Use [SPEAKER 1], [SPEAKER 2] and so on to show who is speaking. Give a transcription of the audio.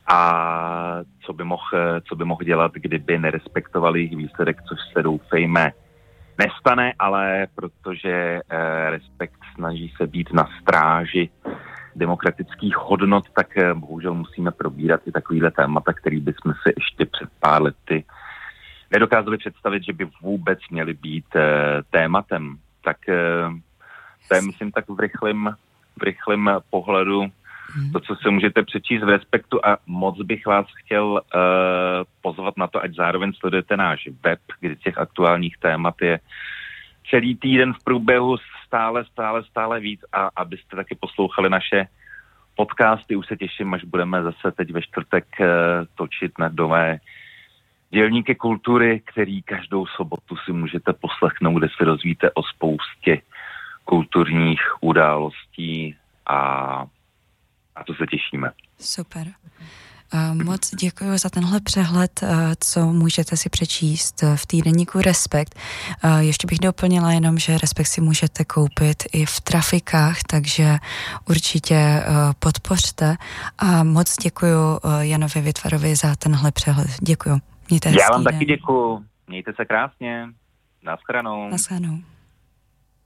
[SPEAKER 1] a co by mohl dělat, kdyby nerespektovali jejich výsledek, což se doufejme nestane, ale protože Respekt snaží se být na stráži demokratických hodnot, tak bohužel musíme probírat i takovýhle témata, který bychom si ještě před pár lety nedokázali představit, že by vůbec měly být tématem. Tak to je, myslím, tak v rychlém pohledu to, co se můžete přečíst v Respektu, a moc bych vás chtěl pozvat na to, ať zároveň sledujete náš web, kde těch aktuálních témat je celý týden v průběhu stále víc, a abyste taky poslouchali naše podcasty. Už se těším, až budeme zase teď ve čtvrtek točit na nové Dělníky kultury, který každou sobotu si můžete poslechnout, kde se dozvíte o spoustě kulturních událostí a to se těšíme.
[SPEAKER 2] Super. Moc děkuji za tenhle přehled, co můžete si přečíst v týdeníku Respekt. Ještě bych doplnila jenom, že Respekt si můžete koupit i v trafikách, takže určitě podpořte. A moc děkuji Janovi Witwerovi za tenhle přehled. Děkuji.
[SPEAKER 1] Já vám taky děkuji. Mějte se krásně. Naschledanou.
[SPEAKER 2] Naschledanou.